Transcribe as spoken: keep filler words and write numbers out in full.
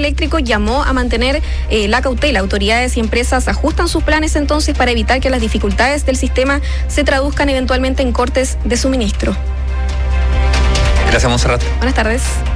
eléctrico llamó a mantener eh, la cautela. Autoridades y empresas ajustan sus planes entonces para evitar que las dificultades del sistema se traduzcan eventualmente en cortes de suministro. Gracias, Montserrat. Buenas tardes.